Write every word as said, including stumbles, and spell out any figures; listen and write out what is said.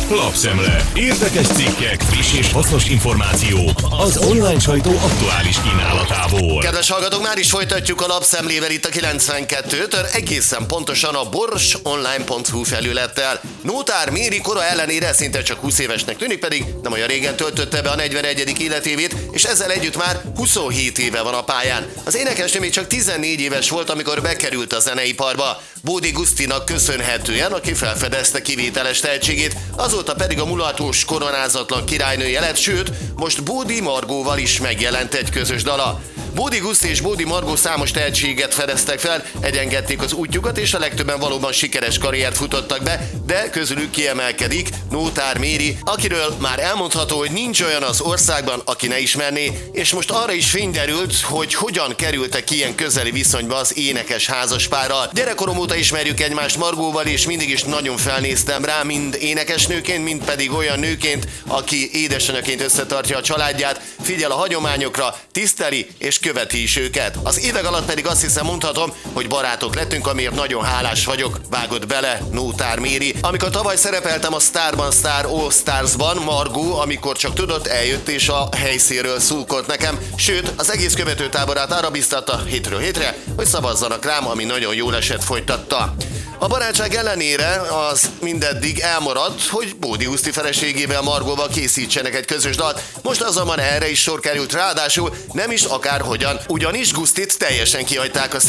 Lapszemle. Érdekes cikkek, friss és hasznos információ az online sajtó aktuális kínálatából. Kedves hallgatók, már is folytatjuk a Lapszemlével itt a kilencvenkettőtől, egészen pontosan a borsonline pont hu felülettel. Nótár Méri kora ellenére szinte csak húsz évesnek tűnik, pedig nem olyan régen töltötte be a negyvenegyedik életévét, és ezzel együtt már huszonhét éve van a pályán. Az énekesnő még csak tizennégy éves volt, amikor bekerült a zeneiparba. Bódi Gusztinak köszönhetően, aki felfedezte kivételes tehetségét, azóta pedig a mulatós koronázatlan királynője lett, sőt, most Bódi Margóval is megjelent egy közös dala. Bódi Guszti és Bódi Margó számos tehetséget fedeztek fel, egyengedték az útjukat, és a legtöbben valóban sikeres karriert futottak be, de közülük kiemelkedik Nótár Méri, akiről már elmondható, hogy nincs olyan az országban, aki ne ismerné, és most arra is fény derült, hogy hogyan kerültek ilyen közeli viszonyba az énekes házaspárral. Gyerekkorom óta ismerjük egymást Margóval, és mindig is nagyon felnéztem rá, mind énekesnőként, mind pedig olyan nőként, aki édesanyjaként összetartja a családját, figyel a hagyományokra, tiszteli és követi is őket. Az évek alatt pedig azt hiszem mondhatom, hogy barátok lettünk, amiért nagyon hálás vagyok, vágott bele Nótár Méri. Amikor tavaly szerepeltem a Starban Star All Starsban, Margó, amikor csak tudott, eljött és a helyszínről szurkolt nekem, sőt, az egész követőtáborát arra biztatta hétről hétre, hogy szavazzanak rám, ami nagyon jól esett, folytatta. A barátság ellenére az mindeddig elmaradt, hogy Bódi Guszti feleségével, Margóval készítsenek egy közös dalt. Most azonban erre is sor került, ráadásul nem is akárhogyan, ugyanis Gusztit teljesen kihagyták a